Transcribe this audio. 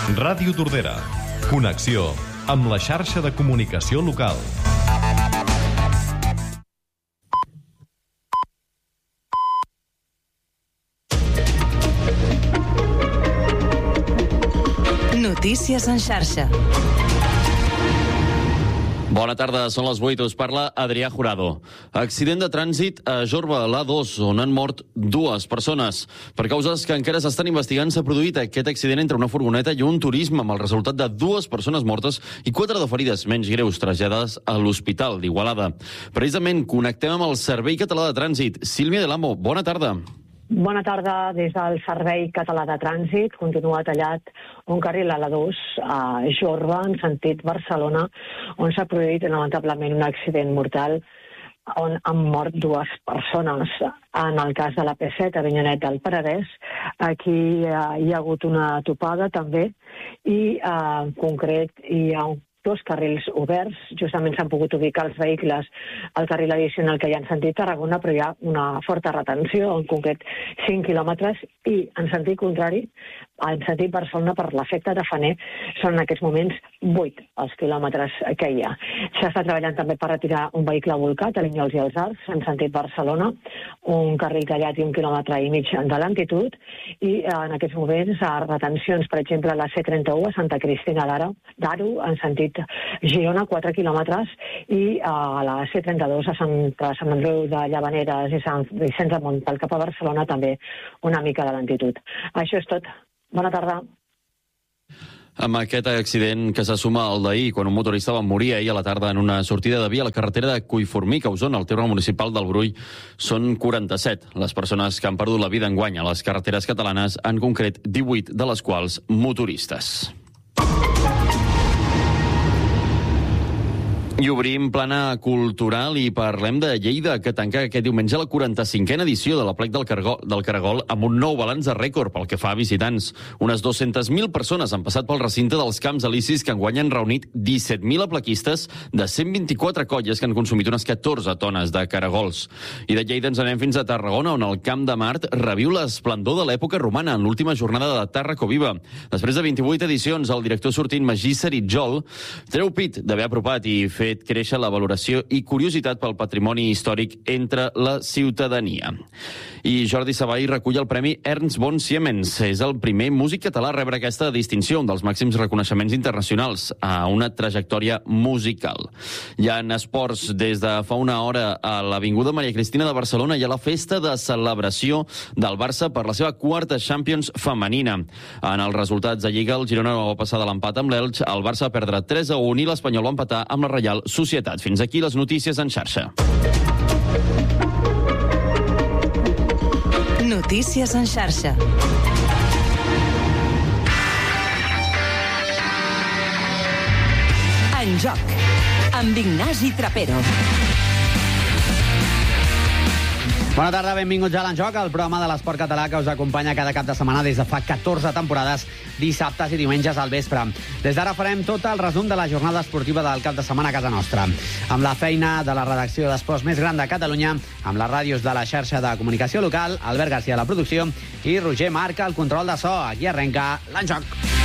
Ràdio Tordera. Connexió amb la xarxa de comunicació local. Notícies en xarxa. Bona tarda, són les 8, us parla Adrià Jurado. Accident de trànsit a Jorba, l'A2, on han mort 2 persones. Per causes que encara s'estan investigant, s'ha produït aquest accident entre una furgoneta i un turisme, amb el resultat de 2 persones mortes i 4 de ferides menys greus traslladades a l'Hospital d'Igualada. Precisament, connectem amb el Servei Català de Trànsit. Sílvia de l'Amo, bona tarda. Bona tarda. Des del Servei Català de Trànsit continua tallat un carril a l'A2 a Jorba, en sentit Barcelona, on s'ha produït lamentablement un accident mortal on han mort 2 persones. En el cas de la P7 a Avinyonet del Penedès, aquí hi ha hagut una topada també i en concret hi ha 2 carrils oberts. Justament s'han pogut ubicar els vehicles al carril addicional que hi ha en sentit Tarragona, però hi ha una forta retenció, en concret 5 quilòmetres, i en sentit contrari, en sentit Barcelona, per l'efecte de Faner, són en aquests moments 8 els quilòmetres que hi ha. S'està treballant també per retirar un vehicle volcat a Linyols i els Arcs, en sentit Barcelona, un carril tallat i 1,5 quilòmetres de lentitud, i en aquests moments retencions, per exemple, a la C31 a Santa Cristina d'Aro, en sentit Girona, 4 quilòmetres, i a la C32 a Sant Andreu de Llavaneres i Sant Vicenç de Mont pel cap a Barcelona també una mica de lentitud. Això és tot. Bona tarda. Amb aquest accident que se suma al d'ahir, quan un motorista va morir ahir a la tarda en una sortida de via a la carretera de Collformic, a Osona, al terme municipal del Brull, són 47 les persones que han perdut la vida enguany a les carreteres catalanes, en concret 18 de les quals motoristes. I obrim plana cultural i parlem de Lleida, que tanca aquest diumenge la 45a edició de la Plec del Caragol amb un nou balanç de rècord pel que fa a visitants. Unes 200.000 persones han passat pel recinte dels Camps Elisis, que enguany han reunit 17.000 aplequistes de 124 colles que han consumit unes 14 tones de caragols. I de Lleida ens anem fins a Tarragona, on el Camp de Mart reviu l'esplendor de l'època romana en l'última jornada de Tàrraco Viva. Després de 28 edicions, el director sortint Magí Seritjol treu pit d'haver apropat i fet créixer la valoració i curiositat pel patrimoni històric entre la ciutadania. I Jordi Savall recull el Premi Ernst von Siemens. És el primer músic català a rebre aquesta distinció, un dels màxims reconeixements internacionals a una trajectòria musical. Hi ha en esports, des de fa una hora a l'Avinguda Maria Cristina de Barcelona hi ha la festa de celebració del Barça per la seva 4a Champions femenina. En els resultats de Lliga, el Girona va passar de l'empat amb l'Elx, el Barça va perdre 3-1 i l'Espanyol va empatar amb la Reial Societat. Fins aquí les notícies en xarxa. Notícies en xarxa. En joc, amb Ignasi Trapero. Bona tarda, benvinguts a l'Enjoc, el programa de l'esport català que us acompanya cada cap de setmana des de fa 14 temporades, dissabtes i diumenges al vespre. Des d'ara farem tot el resum de la jornada esportiva del cap de setmana a casa nostra. Amb la feina de la redacció d'esports més gran de Catalunya, amb les ràdios de la xarxa de comunicació local, Albert Garcia a la producció i Roger Marca al control de so. Aquí arrenca l'Enjoc.